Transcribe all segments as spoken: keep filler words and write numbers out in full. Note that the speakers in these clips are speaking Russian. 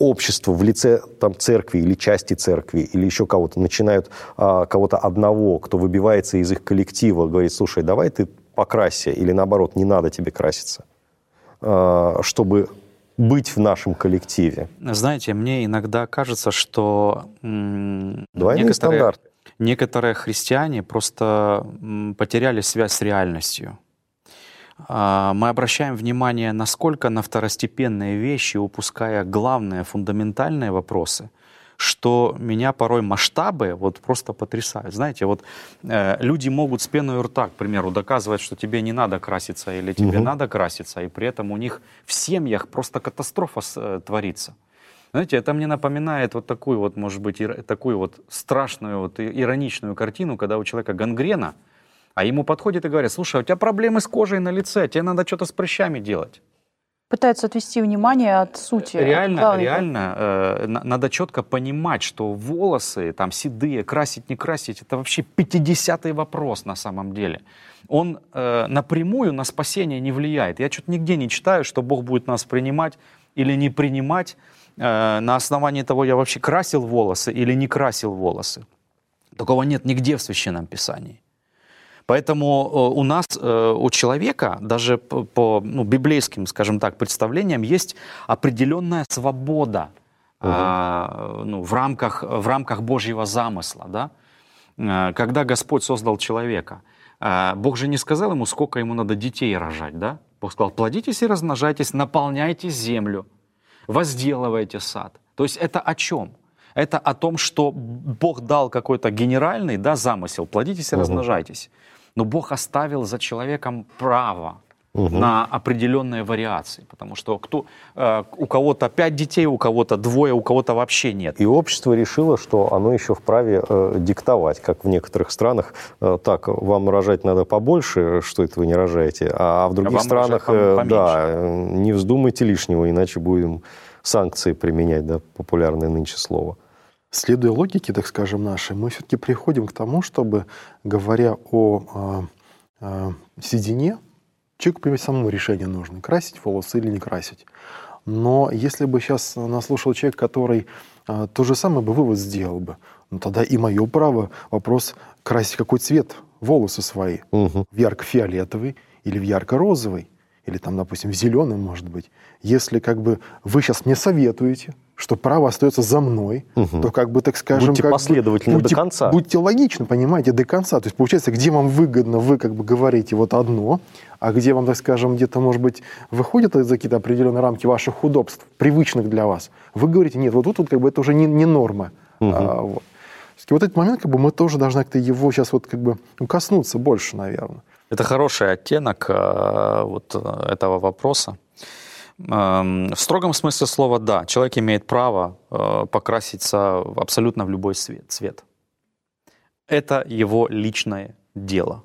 общество в лице там, церкви или части церкви или еще кого-то начинают а, кого-то одного, кто выбивается из их коллектива, говорит: слушай, давай ты покрасься, или наоборот, не надо тебе краситься, а, чтобы быть в нашем коллективе. Знаете, мне иногда кажется, что м- Двойные некоторые, стандарты. некоторые христиане просто м, потеряли связь с реальностью. Мы обращаем внимание насколько на второстепенные вещи, упуская главные фундаментальные вопросы, что меня порой масштабы вот просто потрясают. Знаете, вот э, люди могут с пеной у рта, к примеру, доказывать, что тебе не надо краситься или тебе угу. надо краситься, и при этом у них в семьях просто катастрофа э, творится. Знаете, это мне напоминает вот такую вот, может быть, ир- такую вот страшную, вот, ироничную картину, когда у человека гангрена, а ему подходят и говорят: слушай, у тебя проблемы с кожей на лице, тебе надо что-то с прыщами делать. Пытаются отвести внимание от сути. Реально, от реально э, надо четко понимать, что волосы там седые, красить, не красить, это вообще пятидесятый вопрос на самом деле. Он э, напрямую на спасение не влияет. Я что-то нигде не читаю, что Бог будет нас принимать или не принимать э, на основании того, я вообще красил волосы или не красил волосы. Такого нет нигде в Священном Писании. Поэтому у нас, у человека, даже по ну, библейским, скажем так, представлениям, есть определенная свобода угу. а, ну, в, рамках, в рамках Божьего замысла. Да? Когда Господь создал человека, Бог же не сказал ему, сколько ему надо детей рожать. Да? Бог сказал: плодитесь и размножайтесь, наполняйте землю, возделывайте сад. То есть это о чем? Это о том, что Бог дал какой-то генеральный, да, замысел: плодитесь и угу. размножайтесь. Но Бог оставил за человеком право угу. на определенные вариации, потому что кто, э, у кого-то пять детей, у кого-то двое, у кого-то вообще нет. И общество решило, что оно еще вправе э, диктовать, как в некоторых странах: э, так, вам рожать надо побольше, что это вы не рожаете, а в других а странах э, да, не вздумайте лишнего, иначе будем санкции применять, да, популярное нынче слово. Следуя логике, так скажем, нашей, мы все-таки приходим к тому, чтобы, говоря о э, э, седине, человеку принимать самому решение нужно, красить волосы или не красить. Но если бы сейчас нас слушал человек, который э, то же самое бы вывод сделал бы, ну тогда и мое право вопрос красить какой цвет волосы свои. Угу. В ярко-фиолетовый или в ярко-розовый, или там, допустим, в зеленый, может быть. Если как бы вы сейчас мне советуете, что право остается за мной, угу. то как бы, так скажем... Будьте как последовательны бы, будьте, до конца. Будьте логичны, понимаете, до конца. То есть, получается, где вам выгодно, вы как бы говорите вот одно, а где вам, так скажем, где-то, может быть, выходит за какие-то определенные рамки ваших удобств, привычных для вас, вы говорите: нет, вот тут, тут как бы это уже не, не норма. Угу. А, вот. Вот этот момент, как бы, мы тоже должны как-то его сейчас вот как бы коснуться больше, наверное. Это хороший оттенок э, вот этого вопроса. В строгом смысле слова, да, человек имеет право э, покраситься абсолютно в любой цвет. Это его личное дело.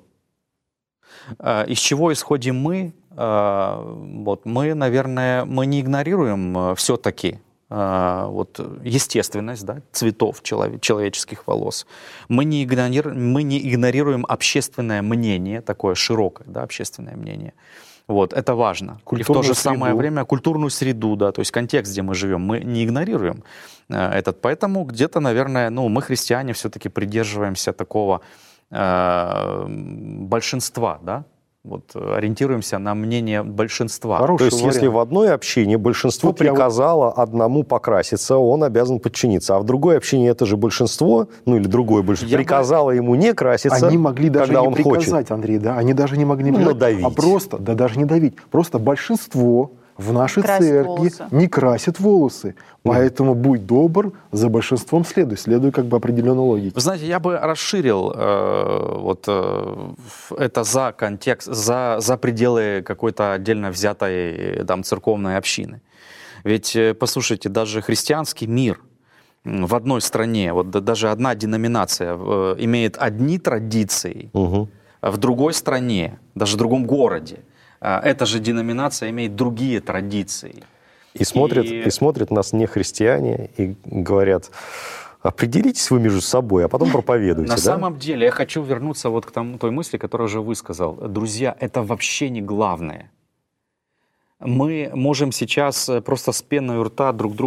Э, из чего исходим мы? Э, вот, мы, наверное, мы не игнорируем все-таки э, вот, естественность, да, цветов человек, человеческих волос. Мы не, игнорируем, мы не игнорируем общественное мнение, такое широкое, да, общественное мнение. Вот, это важно. Культурную и в то же среду. Самое время культурную среду, да, то есть контекст, где мы живем, мы не игнорируем э, этот. Поэтому где-то, наверное, ну, мы, христиане, все-таки придерживаемся такого э, большинства, да, вот, ориентируемся на мнение большинства. Хороший То есть, вариант. Если в одной общине большинство вот приказало вот... одному покраситься, он обязан подчиниться, а в другой общине это же большинство, ну или другое большинство, Я приказало бы... ему не краситься, Они могли даже когда не он приказать, хочет. Андрей, да, они даже не могли ну, приказать, а просто, да даже не давить, просто большинство в нашей красит церкви волосы. Не красит волосы. Поэтому будь добр, за большинством следуй, следуй как бы определенной логике. Вы знаете, я бы расширил э, вот, э, это за контекст, за, за пределы какой-то отдельно взятой там, церковной общины. Ведь, послушайте, даже христианский мир в одной стране, вот даже одна деноминация э, имеет одни традиции, угу. в другой стране, даже в другом городе, эта же деноминация имеет другие традиции. И смотрят, и... и смотрят нас не христиане и говорят: определитесь вы между собой, а потом проповедуйте. На да? самом деле я хочу вернуться вот к тому, той мысли, которую уже высказал. Друзья, это вообще не главное. Мы можем сейчас просто с пеной у рта друг другу